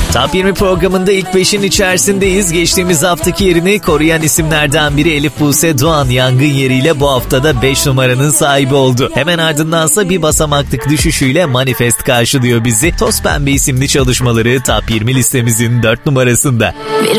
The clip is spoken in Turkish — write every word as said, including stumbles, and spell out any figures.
Top yirmi programında ilk beşin içerisindeyiz. Geçtiğimiz haftaki yerini koruyan isimlerden biri Elif Buse Doğan yangın yeriyle bu haftada beş numaranın sahibi oldu. Hemen ardındansa bir basamaklık düşüşüyle Manifest karşılıyor bizi. Toz Pembe isimli çalışmaları Top yirmi listemizin dört numarasında. Bir